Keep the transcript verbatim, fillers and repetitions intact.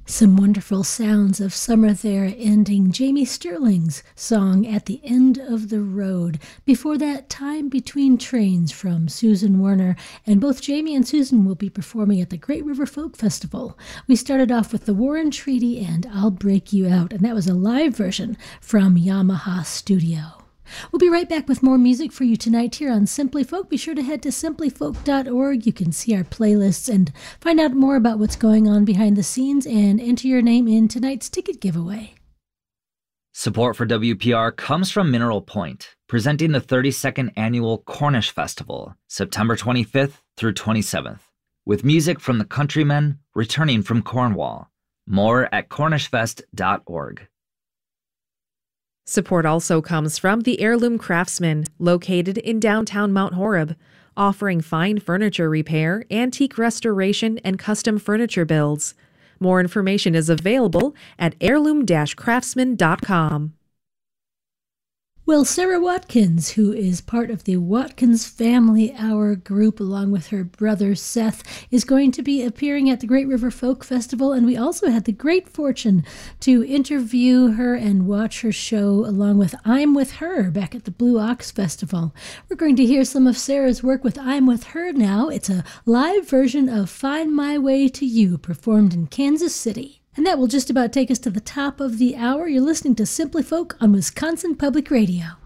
Some wonderful sounds of summer there, ending Jamie Sterling's song At the End of the Road. Before that, Time Between Trains from Susan Werner, and both Jamie and Susan will be performing at the Great River Folk Festival. We started off with the Warren Treaty and I'll Break You Out, and that was a live version from Yamaha Studio. We'll be right back with more music for you tonight here on Simply Folk. Be sure to head to simply folk dot org. You can see our playlists and find out more about what's going on behind the scenes and enter your name in tonight's ticket giveaway. Support for W P R comes from Mineral Point, presenting the thirty-second Annual Cornish Festival, September twenty-fifth through twenty-seventh, with music from the Countrymen returning from Cornwall. More at cornish fest dot org. Support also comes from the Heirloom Craftsman, located in downtown Mount Horeb, offering fine furniture repair, antique restoration, and custom furniture builds. More information is available at heirloom dash craftsman dot com. Well, Sarah Watkins, who is part of the Watkins Family Hour group along with her brother Seth, is going to be appearing at the Great River Folk Festival, and we also had the great fortune to interview her and watch her show along with I'm With Her back at the Blue Ox Festival. We're going to hear some of Sarah's work with I'm With Her now. It's a live version of Find My Way to You, performed in Kansas City. And that will just about take us to the top of the hour. You're listening to Simply Folk on Wisconsin Public Radio.